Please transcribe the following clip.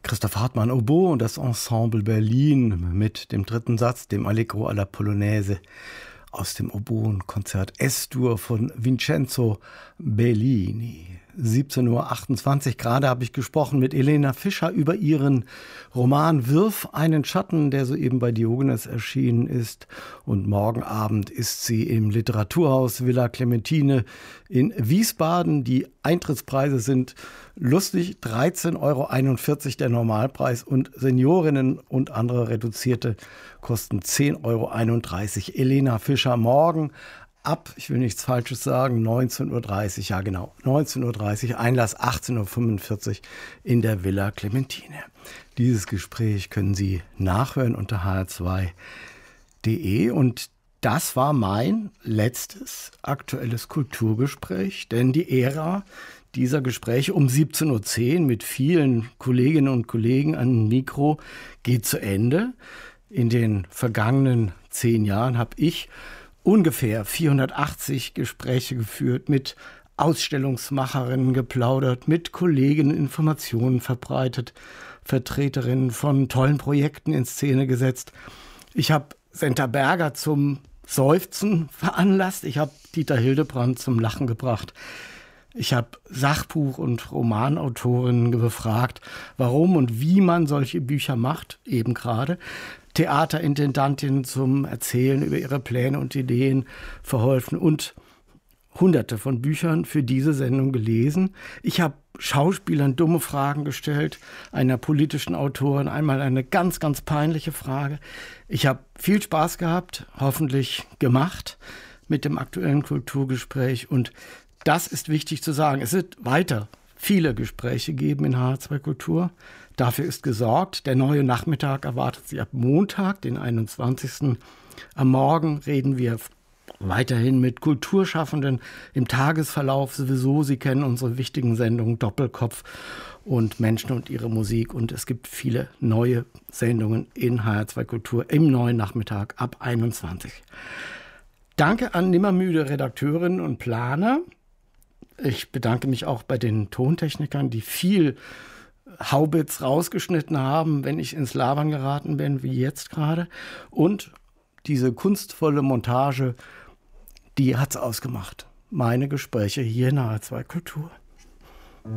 Christoph Hartmann Oboe und das Ensemble Berlin mit dem dritten Satz, dem Allegro alla Polonaise aus dem Oboenkonzert S-Dur von Vincenzo Bellini. 17:28 Uhr. Gerade habe ich gesprochen mit Elena Fischer über ihren Roman Wirf einen Schatten, der soeben bei Diogenes erschienen ist. Und morgen Abend ist sie im Literaturhaus Villa Clementine in Wiesbaden. Die Eintrittspreise sind lustig, 13,41 € der Normalpreis, und Seniorinnen und andere Reduzierte kosten 10,31 €. Elena Fischer morgen ab, ich will nichts Falsches sagen, 19:30 Uhr, ja genau, 19:30 Uhr, Einlass 18:45 Uhr in der Villa Clementine. Dieses Gespräch können Sie nachhören unter hr2.de, und das war mein letztes aktuelles Kulturgespräch, denn die Ära dieser Gespräche um 17:10 Uhr mit vielen Kolleginnen und Kollegen an Mikro geht zu Ende. In den vergangenen 10 Jahren habe ich ungefähr 480 Gespräche geführt, mit Ausstellungsmacherinnen geplaudert, mit Kollegen Informationen verbreitet, Vertreterinnen von tollen Projekten in Szene gesetzt. Ich habe Senta Berger zum Seufzen veranlasst, ich habe Dieter Hildebrand zum Lachen gebracht. Ich habe Sachbuch- und Romanautorinnen befragt, warum und wie man solche Bücher macht, eben gerade. Theaterintendantinnen zum Erzählen über ihre Pläne und Ideen verholfen und Hunderte von Büchern für diese Sendung gelesen. Ich habe Schauspielern dumme Fragen gestellt, einer politischen Autorin einmal eine ganz, ganz peinliche Frage. Ich habe viel Spaß gehabt, hoffentlich gemacht, mit dem aktuellen Kulturgespräch, und das ist wichtig zu sagen. Es wird weiter viele Gespräche geben in HR2 Kultur. Dafür ist gesorgt. Der neue Nachmittag erwartet Sie ab Montag, den 21. Am Morgen reden wir weiterhin mit Kulturschaffenden im Tagesverlauf sowieso. Sie kennen unsere wichtigen Sendungen Doppelkopf und Menschen und ihre Musik. Und es gibt viele neue Sendungen in HR2 Kultur im neuen Nachmittag ab 21. Danke an nimmermüde Redakteurinnen und Planer. Ich bedanke mich auch bei den Tontechnikern, die viel Haubitz rausgeschnitten haben, wenn ich ins Labern geraten bin, wie jetzt gerade. Und diese kunstvolle Montage, die hat's ausgemacht. Meine Gespräche hier in HR2 Kultur.